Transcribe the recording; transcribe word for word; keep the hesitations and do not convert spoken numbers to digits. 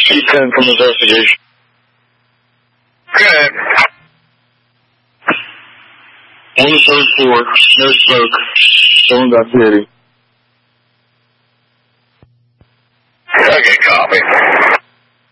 T ten from investigation. Good. On the third floor, no smoke. Someone's activity. Okay, copy.